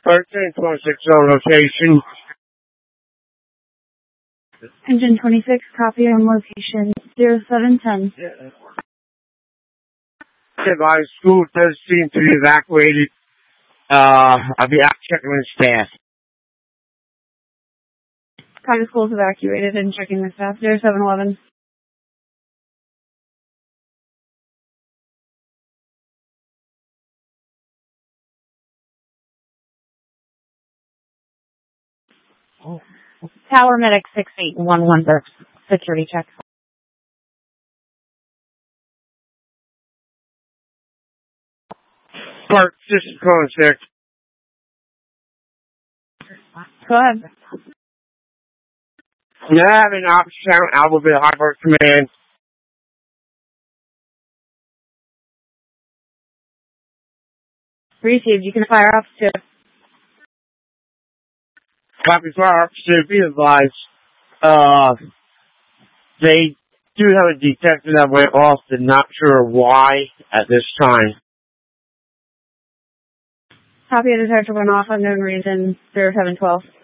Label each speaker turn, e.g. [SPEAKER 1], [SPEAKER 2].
[SPEAKER 1] 1326 on location.
[SPEAKER 2] Engine 26, copy on location 0710.
[SPEAKER 1] My school does seem to be evacuated. I'll be out checking with staff.
[SPEAKER 2] Copy, school's evacuated and checking the staff 0711. Tower Medic 6811, security check.
[SPEAKER 1] Park, this is Colin 6.
[SPEAKER 2] Go ahead.
[SPEAKER 1] I have an option. I will be the Harbor Command.
[SPEAKER 2] Received. You can fire up to.
[SPEAKER 1] Copy fire up to be advised. They do have a detector that went off, and not sure why at this time.
[SPEAKER 2] Copy, a detector went off, unknown reason, 0712.